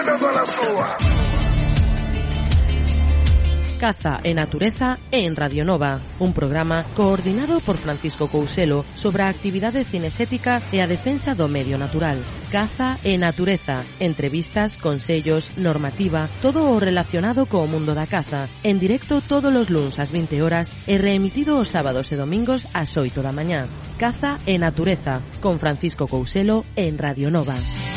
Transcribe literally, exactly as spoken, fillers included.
Caza e Natureza en Radio Nova, un programa coordinado por Francisco Couselo sobre a actividade cinesética e a defensa do medio natural. Caza e Natureza, entrevistas, consellos, normativa, todo o relacionado co mundo da caza, en directo todos os luns ás vinte horas e reemitido os sábados e domingos ás oito da mañá. Caza e Natureza, con Francisco Couselo en Radio Nova.